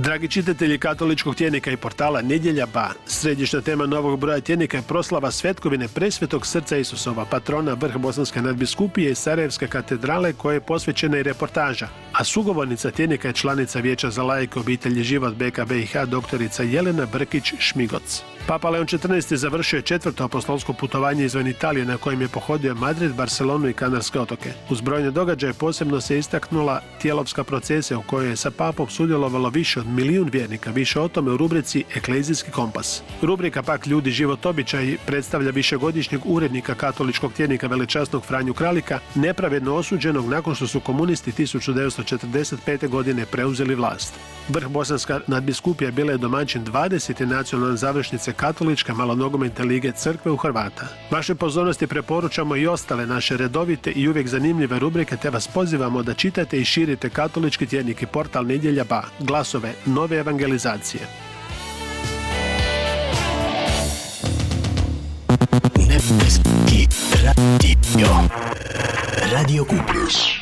Dragi čitatelji katoličkog tjednika i portala Nedjelja Ba, središnja tema novog broja tjednika je proslava svetkovine Presvetog srca Isusova, patrona Vrh-Bosanske nadbiskupije i Sarajevske katedrale, koje je posvećena i reportaža. A sugovornica tjednika je članica Vijeća za laike obitelji Život BiH doktorica Jelena Brkić-Šmigoc. Papa Leon XIV završio je 4. apostolsko putovanje izvan Italije, na kojem je pohodio Madrid, Barcelonu i Kanarske otoke. Uz brojne događaje posebno se istaknula tijelovska procesija u kojoj je sa papom sudjelovalo više od 1 milijun vjernika. Više o tome u rubrici Eklezijski kompas. Rubrika pak Ljudi, život, običaji predstavlja višegodišnjeg urednika katoličkog tjednika veličasnog Franju Kralika, nepravedno osuđenog nakon što su komunisti 1945. godine preuzeli vlast. Vrh-Bosanska nadbiskupija bila je domaćin 20. nacionalne završnice Katoličke malonogometne lige Crkve u Hrvata. Vašoj pozornosti preporučamo i ostale naše redovite i uvijek zanimljive rubrike, te vas pozivamo da čitate i širite katolički tjednik i portal Nedjelja Ba, glasove nove evangelizacije. Nebeski radio. Radio Kuplus.